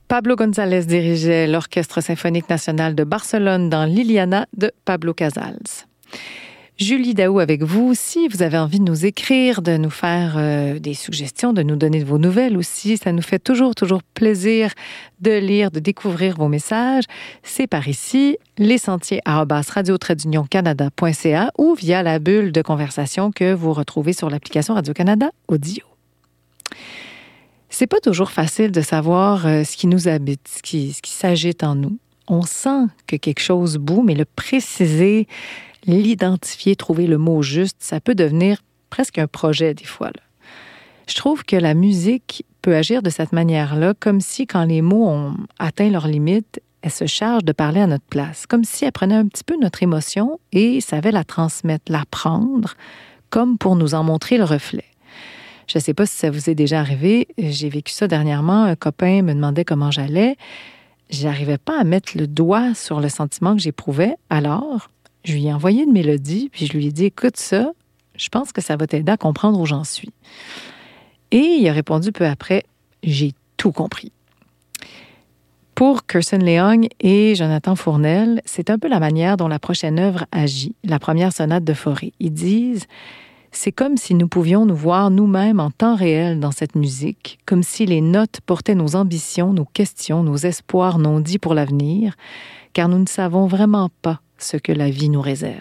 Pablo González dirigeait l'Orchestre symphonique national de Barcelone dans l'Iliana de Pablo Casals. Julie Daou avec vous. Si vous avez envie de nous écrire, de nous faire des suggestions, de nous donner de vos nouvelles aussi, ça nous fait toujours plaisir de lire, de découvrir vos messages. C'est par ici, lesentiers@radio-canada.ca ou via la bulle de conversation que vous retrouvez sur l'application Radio-Canada Audio. C'est pas toujours facile de savoir ce qui nous habite, ce qui s'agite en nous. On sent que quelque chose bout, mais le préciser, l'identifier, trouver le mot juste, ça peut devenir presque un projet des fois, là. Je trouve que la musique peut agir de cette manière-là, comme si quand les mots ont atteint leurs limites, elle se charge de parler à notre place, comme si elle prenait un petit peu notre émotion et savait la transmettre, la prendre, comme pour nous en montrer le reflet. Je ne sais pas si ça vous est déjà arrivé, j'ai vécu ça dernièrement, un copain me demandait comment j'allais, j'arrivais pas à mettre le doigt sur le sentiment que j'éprouvais, alors je lui ai envoyé une mélodie, puis je lui ai dit « Écoute ça, je pense que ça va t'aider à comprendre où j'en suis. » Et il a répondu peu après « J'ai tout compris. » Pour Kirsten Leong et Jonathan Fournel, c'est un peu la manière dont la prochaine œuvre agit, la première sonate de Fauré. Ils disent « C'est comme si nous pouvions nous voir nous-mêmes en temps réel dans cette musique, comme si les notes portaient nos ambitions, nos questions, nos espoirs non dits pour l'avenir, car nous ne savons vraiment pas ce que la vie nous réserve. »